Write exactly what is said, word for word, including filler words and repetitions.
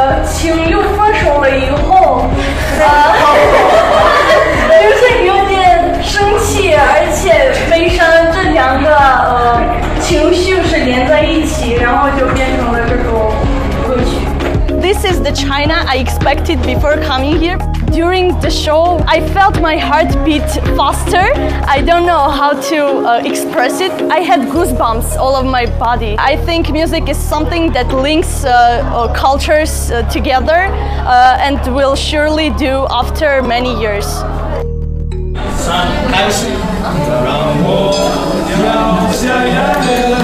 呃情侣分手了以后，啊，就是有点生气，而且悲伤，这两个呃情绪是连在一起，然后就变成了这种歌曲。 This is the China I expected before coming here. During the show, I felt my heart beat faster. I don't know how to uh, express it. I had goosebumps all over my body. I think music is something that links uh, uh, cultures uh, together uh, and will surely do after many years. 三开始，让我掉下眼泪。